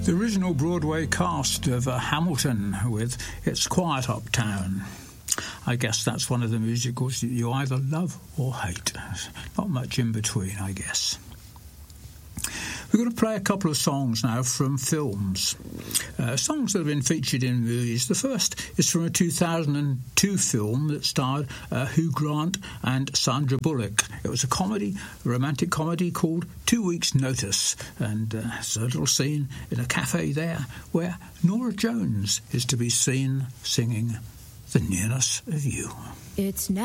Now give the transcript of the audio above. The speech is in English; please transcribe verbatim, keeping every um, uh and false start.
The original Broadway cast of uh, Hamilton with It's Quiet Uptown. I guess that's one of the musicals that you either love or hate. Not much in between, I guess. We're going to play a couple of songs now from films. Uh, songs that have been featured in movies. The first is from a two thousand two film that starred uh, Hugh Grant and Sandra Bullock. It was a comedy, a romantic comedy called Two Weeks' Notice. And uh, there's a little scene in a cafe there where Norah Jones is to be seen singing The Nearness of You. It's now